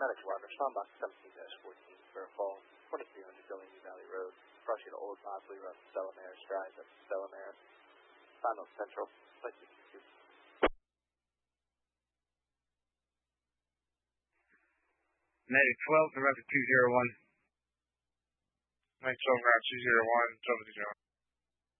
Medic 1, respond box 17-14 for a fall 2300 Delaney Valley Road. Cross you to Old Bosley Road, Stellamaris Drive, that's Stellamaris. Final Central, place 62. Medic 12, November 201. Medic 12, November 201, 12 0.